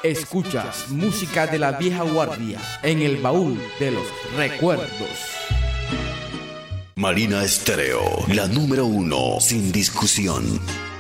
Escuchas música de la vieja guardia en el baúl de los recuerdos. Marina Estéreo, la número 1, sin discusión.